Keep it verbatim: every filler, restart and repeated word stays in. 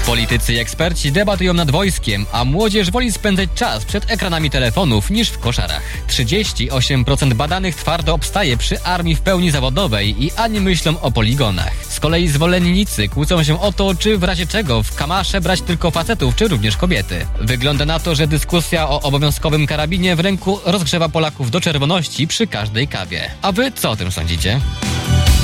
Politycy i eksperci debatują nad wojskiem, a młodzież woli spędzać czas przed ekranami telefonów niż w koszarach. trzydzieści osiem procent badanych twardo obstaje przy armii w pełni zawodowej i ani myślą o poligonach. Z kolei zwolennicy kłócą się o to, czy w razie czego w kamasze brać tylko facetów, czy również kobiety. Wygląda na to, że dyskusja o obowiązkowym karabinie w ręku rozgrzewa Polaków do czerwoności przy każdej kawie. A wy co o tym sądzicie?